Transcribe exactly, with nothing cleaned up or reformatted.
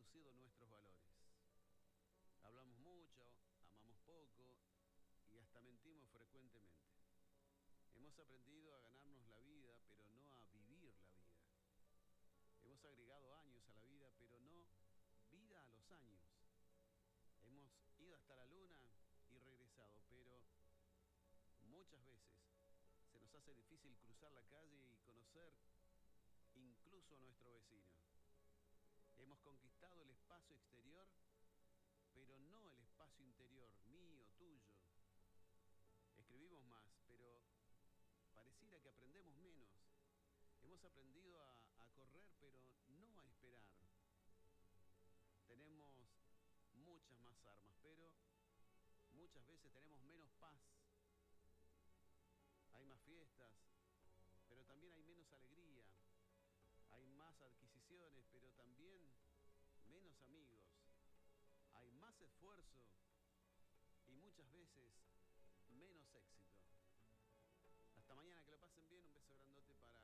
reducido nuestros valores. Hablamos mucho, amamos poco y hasta mentimos frecuentemente. Hemos aprendido a ganarnos la vida, pero no a vivir la vida. Hemos agregado años a la vida, pero no vida a los años. Hemos ido hasta la luna y regresado, pero muchas veces se nos hace difícil cruzar la calle y conocer incluso a nuestro vecino. Hemos conquistado el espacio exterior, pero no el espacio interior, mío, tuyo. Escribimos más, pero pareciera que aprendemos menos. Hemos aprendido a, a correr, pero no a esperar. Tenemos muchas más armas, pero muchas veces tenemos menos paz. Hay más fiestas, pero también hay menos alegría. Hay más adquisiciones, pero también menos amigos. Hay más esfuerzo y muchas veces menos éxito. Hasta mañana, que lo pasen bien. Un beso grandote para